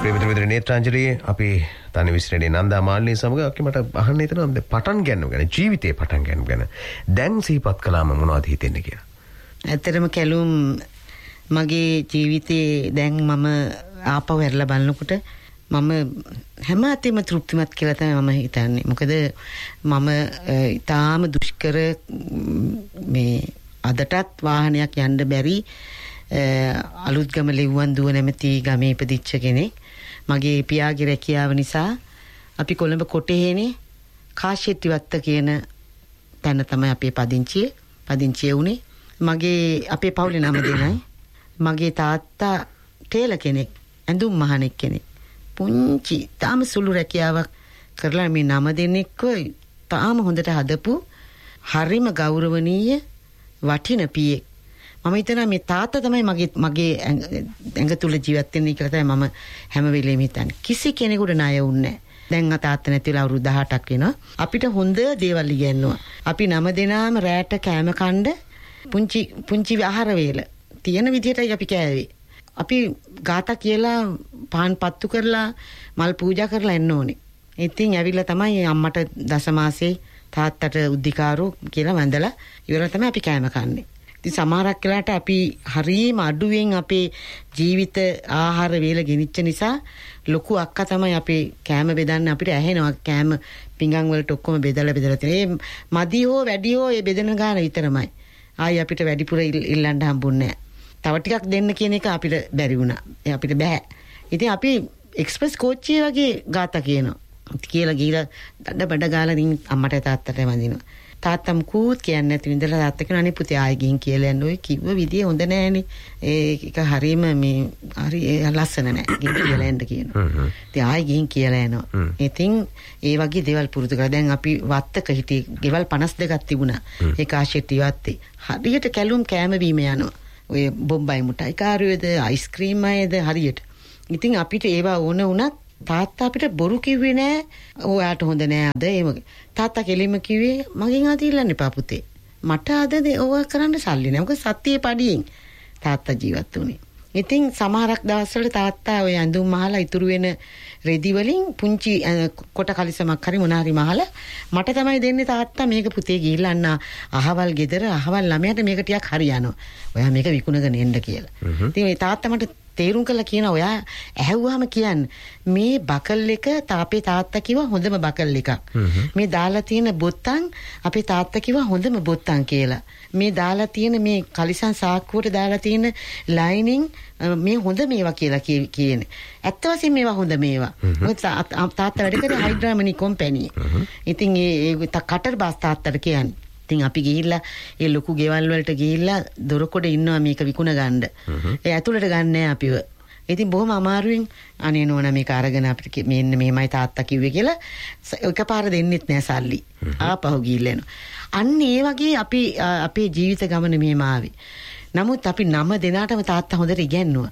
ප්‍රේමිත මිත්‍ර නේත්‍රාංජලී අපි තනි විශ්‍රේණී නන්දා මාලිනී සමග අපි මට අහන්න හිතෙනවා පටන් ගන්න ගැන ජීවිතේ පටන් ගන්න ගැන දැන් සිහිපත් කළාම මොනවද හිතෙන්නේ කියලා. ඇත්තටම කැලුම් මගේ ජීවිතේ දැන් මම ආපහු හැරලා බලනකොට මම හැම අතෙම තෘප්තිමත් කියලා තමයි මම හිතන්නේ. මොකද මම ඊටාම දුෂ්කර මේ අදටත් වාහනයක් යන්න බැරි අලුත්ගම ලෙව්වන් දුව නැමැති ගමේ ඉපදිච්ච කෙනෙක්. මගේ පියාගේ රැකියාව නිසා අපි කොළඹ කොටහේනේ කාශ්‍යත්තිවත්ත කියන තැන තමයි අපේ පදිංචිය වුණේ. මගේ අපේ පවුලේ නම දෙනයි. මගේ තාත්තා ටේලර් කෙනෙක්, ඇඳුම් මහනෙක් කෙනෙක්. පුංචි තාම සුළු රැකියාවක් කරලා මේ නම දෙන්නෙක්ව තාම හොඳට හදපු හරිම ගෞරවනීය වටින පියෙක්. මම හිතනවා මේ තාත්තා තමයි මගේ ඇඟ තුල ජීවත් වෙන්නේ කියලා තමයි මම හැම වෙලේම හිතන්නේ. කිසි කෙනෙකුට ණය වුන්නේ නැහැ. දැන් තාත්තා නැතිලා අවුරුදු 18ක් වෙනවා. අපිට හොඳ දේවල් ඉගෙනුවා. අපි නම දෙනාම රැට කෑම කන්න පුංචි ආහාර වේල තියෙන විදිහටයි අපි කෑවේ. අපි ගාථා කියලා පාන් පත්තු කරලා මල් පූජා කරලා එන්න ඕනේ. ඉතින් ඇවිල්ලා තමයි අම්මට දසමාසේ තාත්තට උද්දිකාරෝ කියලා වන්දලා ඉවර තමයි අපි කෑම කන්නේ. ඉතින් සමහරක් වෙලාවට අපි හරියම අඩුවෙන් අපේ ජීවිත ආහාර වේල ගෙනිච්ච නිසා ලොකු අක්කා තමයි අපේ කෑම බෙදන්න අපිට ඇහෙනවා කෑම පිඟන් වලට ඔක්කොම බෙදලා තියෙන. ඒ මදි හෝ වැඩි හෝ ඒ බෙදන ගාන විතරමයි. ආයි අපිට වැඩිපුර ඉල්ලන්න හම්බුන්නේ නැහැ. තව ටිකක් දෙන්න කියන එක අපිට බැරි වුණා. අපිට බෑ. ඉතින් අපි එක්ස්ප්‍රස් කෝච්චිය වගේ ගාතා කියනවා. කියලා ගිහලා බඩ ගාලා ඉතින් අම්මට තාත්තට වඳිනවා. තාත්තා මුකුත් කියන්නේ නැති වින්දලා තාත්තා කියන අනේ පුතේ ආයෙ ගිහින් කියලා යන්න ඔය කිව්ව විදිය හොඳ නෑනේ. ඒක හරීම මේ හරි ලස්සන නෑ. ගිහින් කියලා යන්න කියනවා. ඉතින් ආයෙ ගිහින් කියලා යනවා. ඉතින් ඒ වගේ දේවල් පුරුදු කරලා දැන් අපි වත්තක හිටියේ ගෙවල් 52ක් තිබුණා. ඒ කාශ්‍යටි වත්තේ. හරියට කැලුම් කෑම බීම යනවා. ඔය බොම්බයි මුටයි කාරුවේද අයිස්ක්‍රීම් අයද හරියට. ඉතින් අපිට ඒවා ඕන වුණත් තාත්තා අපිට බොරු කිව්වේ නෑ. ඔයාට හොඳ නෑ අද එහෙම. තාත්තා කෙලින්ම කිව්වේ මගෙන් අද ඉල්ලන්න එපා පුතේ. මට අද ඕවා කරන්න සල්ලි නෑ. මොකද සත්‍යයේ පඩියෙන් තාත්තා ජීවත් වුණේ. ඉතින් සමහරක් දවස්වල තාත්තා ඔය ඇඳුම් මහලා ඉතුරු වෙන රෙදි වලින් පුංචි කොට කලිසමක් හරි මොන හරි මහලා මට තමයි දෙන්නේ තාත්තා මේක පුතේ ගිහිල්ලා අහවල් ගෙදර අහවල් ළමයාට මේක ටිකක් හරියනවා. ඔයා මේක විකුණගෙන එන්න කියලා. ඉතින් ඒ තාත්තා මට තේරුම් කළා කියන ඔයා ඇහුවාම කියන්නේ මේ බකල් එක අපේ තාත්තා කිව්වා හොඳම බකල් එකක්. මේ දාලා තියෙන බොත්තම් අපේ තාත්තා කිව්වා හොඳම බොත්තම් කියලා. මේ දාලා තියෙන මේ කලිසම් සාක්කුවට දාලා තියෙන ලයිනින් මේ හොඳ මේවා කියලා කියන්නේ. ඇත්ත වශයෙන්ම මේවා හොඳ මේවා. මොකද තාත්තා වැඩ කරේ හයිඩ්‍රාමනි කම්පැනි. ඉතින් ඒ කටර් බාස් තාත්තට කියන්නේ. ඉතින් අපි ගිහිල්ලා ඒ ලොකු ගෙවල් වලට ගිහිල්ලා දොරකොඩ ඉන්නවා මේක විකුණ ගන්න. ඒ ඇතුළට ගන්න නෑ අපිව. ඉතින් බොහොම අමාරුවෙන් අනේ නෝනා මේක අරගෙන අපිට මෙන්න මෙහෙමයි තාත්තා කිව්වේ කියලා එකපාර දෙන්නෙත් නෑ සල්ලි. ආපහු ගිහිල්ලා එනවා. අන්න ඒ වගේ අපි අපේ ජීවිත ගමන මෙහෙම ආවේ. නමුත් අපි නම දෙනාටම තාත්තා හොඳට ඉගැන්නුවා.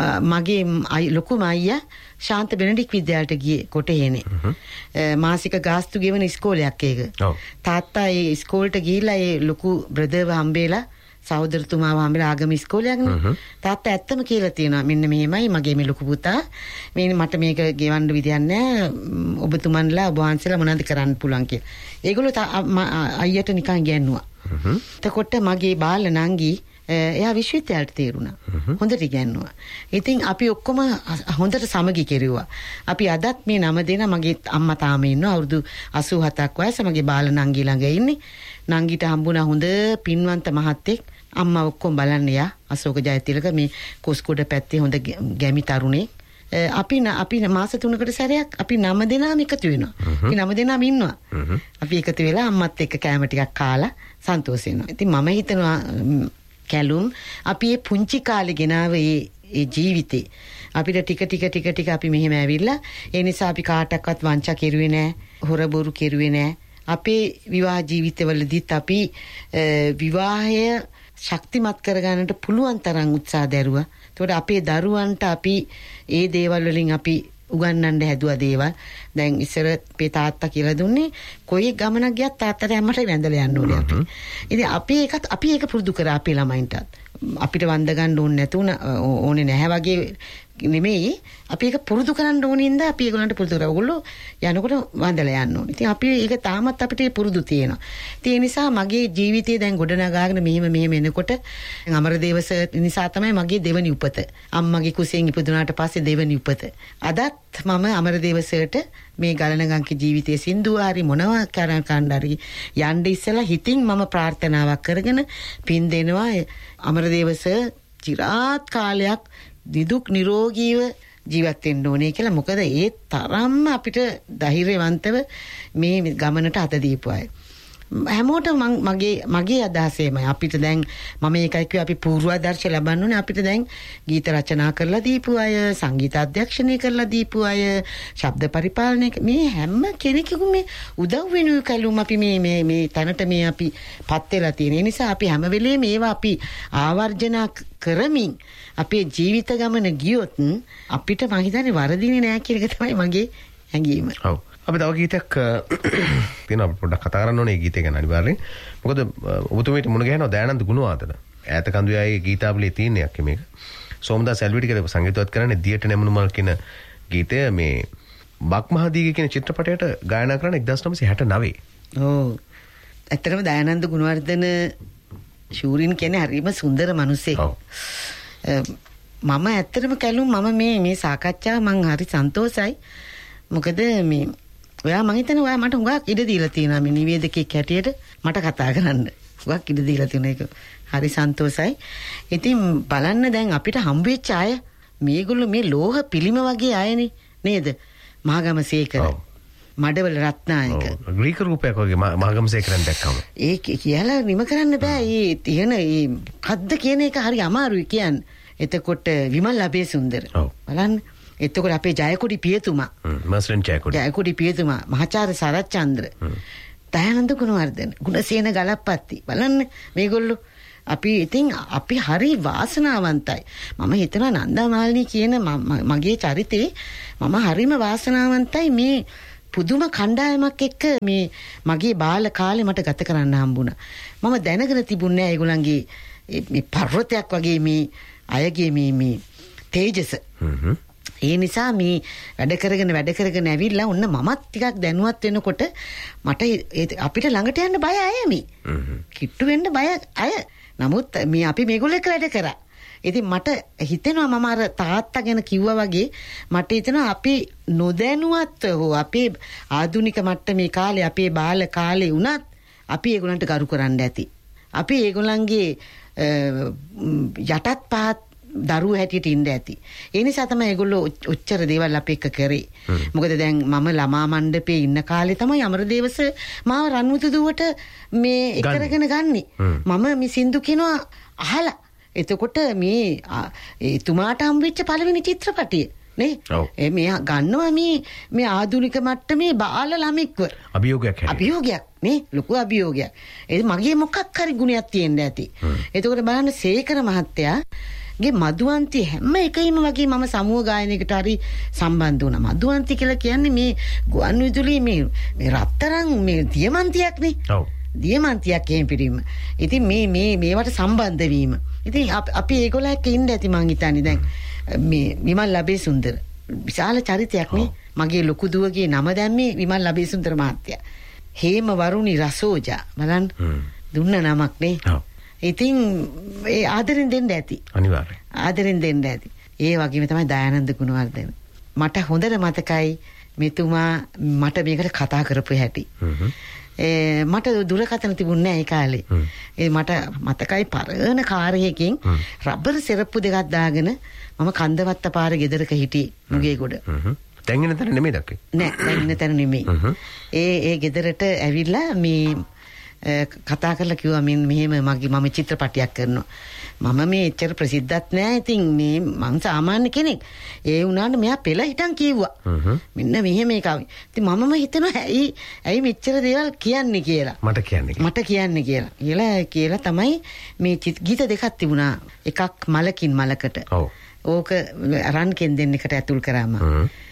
මගේ ලොකුම අයියා ශාන්ත බෙනඩික් විද්‍යාලයට ගියේ කොටහේනේ. මාසික ගාස්තු ගෙවන ඉස්කෝලයක් ඒක. තාත්තා ඒ ඉස්කෝලේට ගිහිල්ලා ඒ ලොකු බ්‍රදර්ව හම්බෙලා සහෝදරතුමාව හම්බෙලා ආගම ඉස්කෝලයක්නේ. තාත්තා ඇත්තම කියලා තියෙනවා මෙන්න මෙහෙමයි මගේ මේ ලොකු පුතා මේ මට මේක ගෙවන්න විදියක් නැහැ. ඔබතුමන්ලා ඔබ වහන්සේලා මොනවද කරන්න පුළුවන් කියලා. ඒගොල්ලෝ අයියට නිකන් ගෑනුවා. එතකොට මගේ බාල නංගි එයා විශ්වවිද්‍යාලයට තේරුණා. හොඳට ඉගෙනුවා. ඉතින් අපි ඔක්කොම හොඳට සමගි කෙරුවා. අපි අදත් මේ නම දෙන මගේ අම්මා තාම ඉන්නවා අවුරුදු 87ක් වයස මගේ බාල නංගි ළඟ ඉන්නේ. නංගිට හම්බුණා හොඳ පින්වන්ත මහත්තයෙක්. අම්මා ඔක්කොම බලන්න යා අශෝක ජයතිලක මේ කොස්කොඩ පැත්තේ හොඳ ගැමි තරුණේ. අපි මාස 3කට සැරයක් අපි නම දෙනාම එකතු වෙනවා. අපි නම දෙනාම ඉන්නවා. අපි එකතු වෙලා අම්මත් එක්ක කෑම ටිකක් කාලා සන්තෝෂ වෙනවා. ඉතින් මම හිතනවා කැලුම් අපි මේ පුංචි කාලේ ගෙනාව ඒ ජීවිතේ අපිට ටික අපි මෙහෙම ඇවිල්ලා ඒ නිසා අපි කාටවත් වංචා කෙරුවේ නැහැ හොර බොරු කෙරුවේ නැහැ අපේ විවාහ ජීවිතවලදීත් අපි විවාහය ශක්තිමත් කරගන්නට පුළුවන් තරම් උත්සාහ දැරුවා. ඒකට අපේ දරුවන්ට අපි ඒ දේවල් වලින් අපි උගන්වන්න හැදුවා දේවල්. දැන් ඉස්සර අපේ තාත්තා කියලා දුන්නේ කොයි ගමනක් ගියත් තාත්තට හැමට වැඳලා යන්න ඕනේ අපි. ඉතින් අපි ඒක පුරුදු කරා අපේ ළමයින්ටත්. අපිට වන්ද ගන්න ඕනේ නැතුණ ඕනේ නැහැ වගේ නෙමෙයි අපි ඒක පුරුදු කරන්න ඕනේ ඉඳ අපි ඒගොල්ලන්ට පුරුදු කරා. ඕගොල්ලෝ යනකොට වන්දලා යන්න ඕනේ. ඉතින් අපි ඒක තාමත් අපිට පුරුදු තියෙනවා. ඉතින් ඒ නිසා මගේ ජීවිතේ දැන් ගොඩනගාගෙන මෙහෙම එනකොට අමරදේව සර් නිසා තමයි මගේ දෙවනි උපත. අම්මගේ කුසෙන් ඉපදුනාට පස්සේ දෙවනි උපත. අදත් මම අමරදේව සර්ට මේ ගලනගන්ගේ ජීවිතයේ සින්දුව හරි මොනවා කරන්න හරි යන්න ඉස්සලා හිතින් මම ප්‍රාර්ථනාවක් කරගෙන පින් දෙනවා අමරදේව සර් චිරාත් කාලයක් දිදුක් නිරෝගීව ජීවත් වෙන්න ඕනේ කියලා. මොකද ඒ තරම්ම අපිට ධෛර්යවන්තව මේ ගමනට අත දීපු අය. හැමෝටම මගේ අදහසේමයි අපිට දැන් මම ඒකයි කිව්වේ අපි පූර්වාදර්ශ ලබන්න ඕනේ. අපිට දැන් ගීත රචනා කරලා දීපු අය, සංගීත අධ්‍යක්ෂණය කරලා දීපු අය, ශබ්ද පරිපාලනය මේ හැම කෙනෙකුම මේ උදව් වෙනුයි කලුම් අපි මේ තැනට මේ අපි පත් වෙලා තියෙන. ඒ නිසා අපි හැම වෙලේම ඒවා අපි ආවර්ජන කරමින් අපේ ජීවිත ගමන ගියොත් අපිට මම හිතන්නේ වරදින්නේ නැහැ කියන එක තමයි මගේ හැඟීම. ඔව්. අපි තව ගීතයක් තියෙනවා පොඩ්ඩක් කතා කරන්න ඕනේ ගීතය ගැන අනිවාර්යෙන්. මොකද ඔබතුමීට මුණ ගැහෙනවා දයානන්ද ගුණවාදන. ඈත කඳුයාගේ ගීතාවලියේ තියෙන එකක් මේක. සෝමදාස් ඇල්විටි කියලා සංගීතවත් කරන්නේ දියට නැමුණු මල් කියන ගීතය මේ බක්මහදීගේ කියන චිත්‍රපටයට ගායනා කරන 1969. ඔව්. ඇත්තටම දයානන්ද ගුණවර්ධන ශූරින් කියන්නේ හරිම සුන්දර මිනිසෙක්. ඔව්. මම ඇත්තටම කැලුම් මම මේ සාකච්ඡාව මං හරි සන්තෝසයි. මොකද මේ ඔයා මං හිතන්නේ ඔයා මට හුඟක් ඉඩ දීලා තියෙනවා මේ නිවේදකෙක් හැටියට මට කතා කරන්න. හුඟක් ඉඩ දීලා තියෙන එක හරි සන්තෝසයි. ඉතින් බලන්න දැන් අපිට හම්බෙච්ච අය මේගොල්ලෝ මේ ලෝහ පිළිම වගේ අයනේ නේද? මහගමසේකර. මඩවල රත්නායක. ග්‍රීක රූපයක් වගේ මහගමසේකරන් දැක්කම. ඒක කියලා නිම කරන්න බෑ. ඒ තියෙන ඒ කද්ද කියන එක හරි අමාරුයි කියන්නේ. එතකොට විමල් අබේසුන්දර. බලන්න. එතකොට අපේ ජයකොඩි පියතුමා මස්ලන් ජයකොඩි පියතුමා මහාචාර්ය සරච්චන්ද්‍ර දයානන්ද ගුණවර්ධන ගුණසේන ගලප්පත්ති බලන්න මේගොල්ලෝ අපි හරි වාසනාවන්තයි. මම හිතනවා නන්දා මාලිනී කියන මගේ චරිතේ මම හරිම වාසනාවන්තයි මේ පුදුම කණ්ඩායමක් එක්ක මේ මගේ බාල කාලේ මට ගත කරන්න හම්බුණා. මම දැනගෙන තිබුණේ නැහැ ඒගොල්ලන්ගේ මේ පර්වතයක් වගේ මේ අයගේ මේ තේජස. ඒ නිසා මේ වැඩ කරගෙන ඇවිල්ලා ඔන්න මමත් ටිකක් දැනුවත් වෙනකොට මට අපිට ළඟට යන්න බය අය මේ. කිට්ටු වෙන්න බය අය. නමුත් මේ අපි මේගොල්ලෝ එක්ක වැඩ කරා. ඉතින් මට හිතෙනවා මම අර තාත්තා ගැන කිව්වා වගේ මට හිතෙනවා අපි නොදැනුවත් හෝ අපේ ආධුනික මට්ටමේ කාලේ අපේ බාල කාලේ වුණත් අපි ඒගොල්ලන්ට ගරු කරන්න ඇති. අපි ඒගොල්ලන්ගේ යටත් පහත් දරුවෝ හැටියට ඉන්න ඇති. ඒ නිසා තමයි ඒගොල්ලෝ ඔච්චර දේවල් අපි එක්ක කරේ. මොකද දැන් මම ළමා මණ්ඩපේ ඉන්න කාලේ තමයි අමරදේවස මාව රන්විත දුවට මේ එකරගෙන ගන්නේ. මම මේ සින්දු කියනවා අහලා. එතකොට මේ එතුමාට හම්බෙච්ච පළවෙනි චිත්‍රපටිය නේ. මේ ගන්නවා මේ ආධුනික මට්ටමේ බාල ළමෙක්ව. අභියෝගයක් නේ ලොකු අභියෝගයක්. ඒ මගේ මොකක් හරි ගුණයක් තියෙන්න ඇති. එතකොට බලන්න සේකර මහත්තයා ගේ මදුවන්ති හැම එකයිම වගේ මම සමූහ ගායනයකට හරි සම්බන්ධ වුණා. මදුවන්ති කියලා කියන්නේ මේ ගුවන් විදුලි මේ රත්තරන් මේ දියමන්තියක් නේ. ඔව්. දියමන්තියක් එහෙම පිළිම. ඉතින් මේවට සම්බන්ධ වීම. ඉතින් අපි ඒගොල්ලෝ එක්ක ඉන්න ඇති මං හිතන්නේ දැන් මේ විමල් අබේසුන්දර විශාල චරිතයක් නේ. මගේ ලොකු දුවගේ නම දැම්මේ විමල් අබේසුන්දර මහත්තයා. හේම වරුණි රසෝජා බලන්න දුන්න නමක් නේ. ඔව්. ඉතින් ඒ ආදරෙන් දෙන්න ඇති. අනිවාර්යයෙන්. ආදරෙන් දෙන්න ඇති. ඒ වගේම තමයි දයානන්ද ගුණවර්ධන. මට හොඳට මතකයි මෙතුමා මට මේකට කතා කරපු හැටි. මට දුරකථන තිබුණේ නැහැ ඒ කාලේ. මට මතකයි පරණ කාර්යයකින් රබර් සෙරප්පු දෙකක් දාගෙන මම කන්දවත්ත පාර ගෙදරක හිටියේ මුගේගොඩ. දැන් ඉන්න තැන නෙමෙයි දක්කේ. නෑ දැන් ඉන්න තැන නෙමෙයි. ඒ ගෙදරට ඇවිල්ලා මේ කතා කරලා කිව්වා මෙහෙම මම චිත්‍රපටයක් කරනවා. මම මේ එච්චර ප්‍රසිද්ධත් නෑ. ඉතින් මේ මම සාමාන්‍ය කෙනෙක්. ඒ වුණාට මෙයා පෙළ හිටන් කිව්වා. මෙන්න මෙහෙම එකක්. ඉතින් මමම හිතනවා ඇයි මෙච්චර දේවල් කියන්නේ කියලා. මට කියන්නේ කියලා තමයි මේ ගීත දෙකක් තිබුණා. එකක් මලකින් මලකට. ඕක රන් කෙන් දෙන්නකට ඇතුල් කරාම.